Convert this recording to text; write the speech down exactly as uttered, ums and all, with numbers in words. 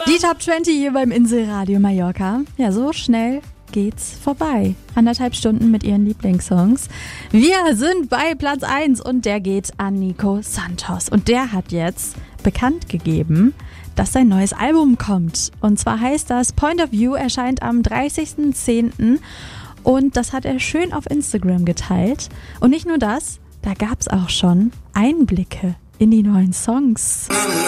Die Top zwanzig hier beim Inselradio Mallorca. Ja, so schnell geht's vorbei. Anderthalb Stunden mit ihren Lieblingssongs. Wir sind bei Platz eins und der geht an Nico Santos. Und der hat jetzt bekannt gegeben, dass sein neues Album kommt. Und zwar heißt das Point of View, erscheint am dreißigsten zehnten Und das hat er schön auf Instagram geteilt. Und nicht nur das, da gab's auch schon Einblicke in die neuen Songs.